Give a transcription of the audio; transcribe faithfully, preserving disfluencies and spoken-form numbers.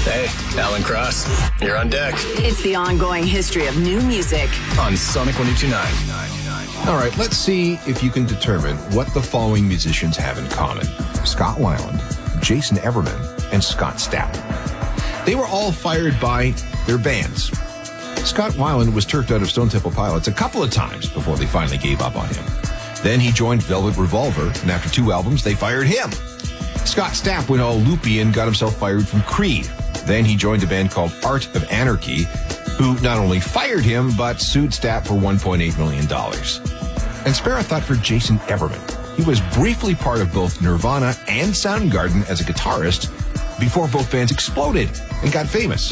Hey, Alan Cross, you're on deck. It's the ongoing history of new music on Sonic one oh two point nine. All right, let's see if you can determine what the following musicians have in common. Scott Weiland, Jason Everman, and Scott Stapp. They were all fired by their bands. Scott Weiland was turfed out of Stone Temple Pilots a couple of times before they finally gave up on him. Then he joined Velvet Revolver, and after two albums, they fired him. Scott Stapp went all loopy and got himself fired from Creed. Then he joined a band called Art of Anarchy, who not only fired him, but sued Stapp for one point eight million dollars. And spare a thought for Jason Everman. He was briefly part of both Nirvana and Soundgarden as a guitarist before both bands exploded and got famous.